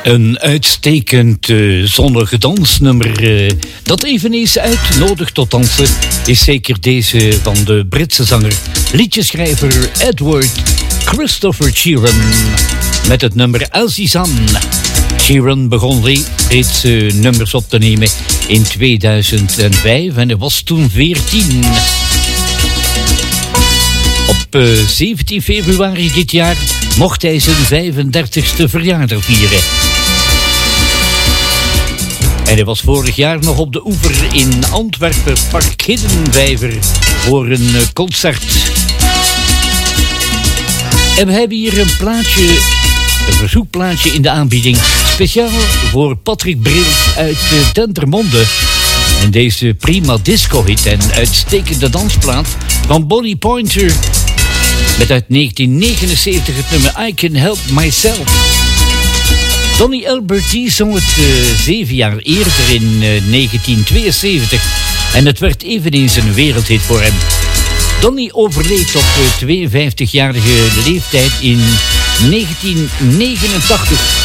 Een uitstekend zonnig dansnummer dat eveneens uitnodigt tot dansen is zeker deze van de Britse zanger, liedjeschrijver Edward Christopher Sheeran met het nummer Azizan. Sheeran begon reeds nummers op te nemen in 2005 en hij was toen 14. Op 17 februari dit jaar mocht hij zijn 35ste verjaardag vieren. En hij was vorig jaar nog op de oever in Antwerpen, Park Hiddenvijver, voor een concert. En we hebben hier een verzoekplaatje in de aanbieding, speciaal voor Patrick Breels uit Dendermonde. En deze prima disco-hit en uitstekende dansplaat van Bonnie Pointer met uit 1979 het nummer I Can Help Myself. Donny Alberti zong het 7 jaar eerder in 1972 en het werd eveneens een wereldhit voor hem. Donny overleed op 52-jarige leeftijd in 1989.